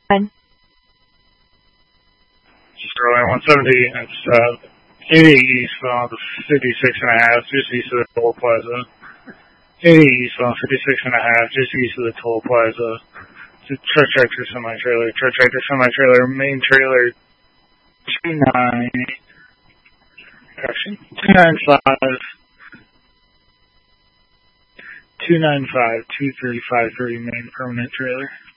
Sterling 170. That's 80 eastbound 56.5, just east of the toll plaza. 80 eastbound 56.5, just east of the toll plaza. It's a truck tractor semi-trailer. Truck tractor semi-trailer. Main trailer 295 2353 main permanent trailer.